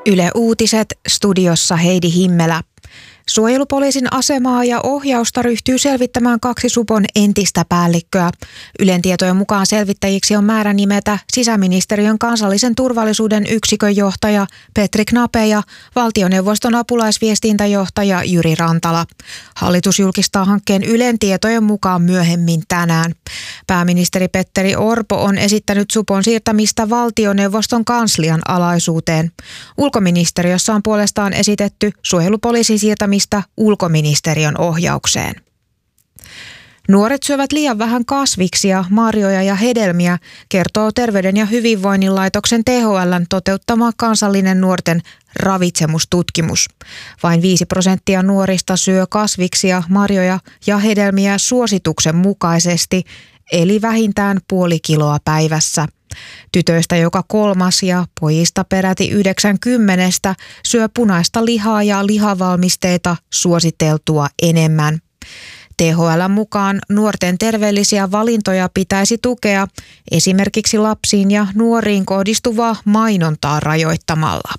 Yle Uutiset, studiossa Heidi Himmelä. Suojelupoliisin asemaa ja ohjausta ryhtyy selvittämään 2 supon entistä päällikköä. Ylen tietojen mukaan selvittäjiksi on määrä nimetä sisäministeriön kansallisen turvallisuuden yksikön johtaja Petri Knape ja valtioneuvoston apulaisviestintäjohtaja Jyri Rantala. Hallitus julkistaa hankkeen Ylen tietojen mukaan myöhemmin tänään. Pääministeri Petteri Orpo on esittänyt supon siirtämistä valtioneuvoston kanslian alaisuuteen. Ulkoministeriössä on puolestaan esitetty suojelupoliisin siirtämistä ulkoministeriön ohjaukseen. Nuoret syövät liian vähän kasviksia, marjoja ja hedelmiä, kertoo Terveyden ja hyvinvoinnin laitoksen THL:n toteuttama kansallinen nuorten ravitsemustutkimus. Vain 5% nuorista syö kasviksia, marjoja ja hedelmiä suosituksen mukaisesti, eli vähintään puoli kiloa päivässä. Tytöistä joka 3. ja pojista peräti 90 syö punaista lihaa ja lihavalmisteita suositeltua enemmän. THL:n mukaan nuorten terveellisiä valintoja pitäisi tukea esimerkiksi lapsiin ja nuoriin kohdistuvaa mainontaa rajoittamalla.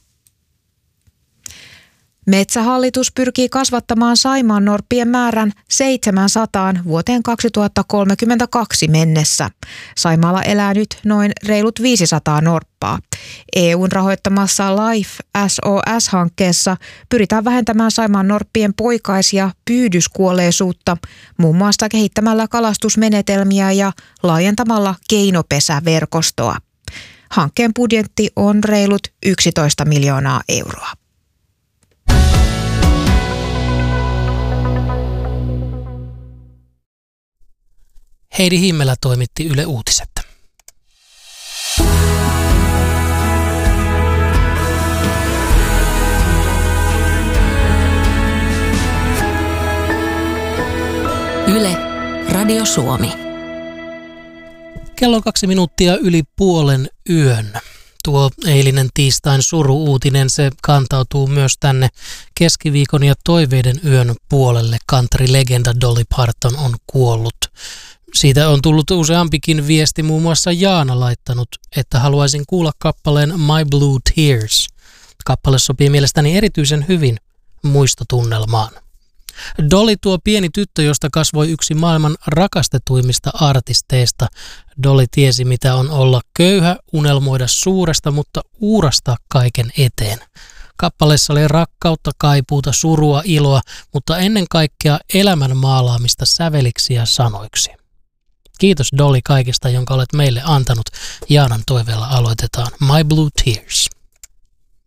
Metsähallitus pyrkii kasvattamaan saimaannorppien määrän 700 vuoteen 2032 mennessä. Saimaalla elää nyt noin reilut 500 norppaa. EU:n rahoittamassa Life SOS-hankkeessa pyritään vähentämään saimaannorppien poikais- ja pyydyskuolleisuutta muun muassa kehittämällä kalastusmenetelmiä ja laajentamalla keinopesäverkostoa. Hankkeen budjetti on reilut 11 miljoonaa euroa. Heidi Himmelä toimitti Yle Uutiset. Yle, Radio Suomi. Kello on 2 minuuttia yli puolen yön. Tuo eilinen tiistain suru-uutinen, se kantautuu myös tänne keskiviikon ja toiveiden yön puolelle. Country-legenda Dolly Parton on kuollut. Siitä on tullut useampikin viesti, muun muassa Jaana laittanut, että haluaisin kuulla kappaleen My Blue Tears. Kappale sopii mielestäni erityisen hyvin muistotunnelmaan. Dolly, tuo pieni tyttö, josta kasvoi yksi maailman rakastetuimmista artisteista. Dolly tiesi, mitä on olla köyhä, unelmoida suuresta, mutta uurastaa kaiken eteen. Kappaleessa oli rakkautta, kaipuuta, surua, iloa, mutta ennen kaikkea elämän maalaamista säveliksi ja sanoiksi. Kiitos Dolly kaikesta, jonka olet meille antanut. Jaanan toiveella aloitetaan My Blue Tears.